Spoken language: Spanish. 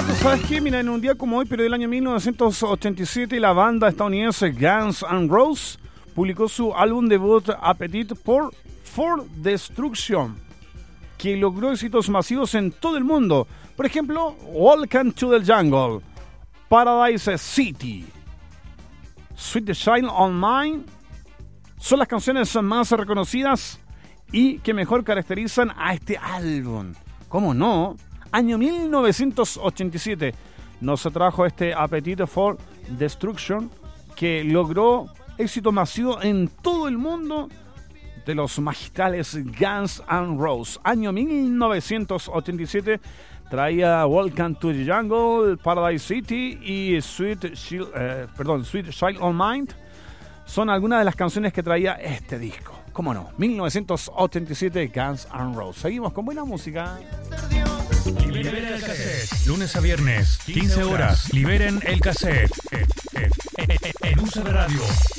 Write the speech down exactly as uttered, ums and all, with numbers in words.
Roberto, ¿sabes qué? Mira, en un día como hoy, pero del año mil novecientos ochenta y siete, la banda estadounidense Guns N' Roses publicó su álbum debut Appetite for, for Destruction, que logró éxitos masivos en todo el mundo. Por ejemplo, Welcome to the Jungle, Paradise City, Sweet Child on Mine, son las canciones más reconocidas y que mejor caracterizan a este álbum. ¿Cómo no? Año mil novecientos ochenta y siete nos trajo este Appetite for Destruction, que logró éxito masivo en todo el mundo, de los magistrales Guns N' Roses. Año mil novecientos ochenta y siete traía Welcome to the Jungle, Paradise City y Sweet Child, eh, perdón, Sweet Child on Mine. Son algunas de las canciones que traía este disco. ¿Cómo no? mil novecientos ochenta y siete, Guns N' Roses. Seguimos con buena música. Liberen el cassette. Lunes a viernes, quince horas. Liberen el cassette. En U C B Radio.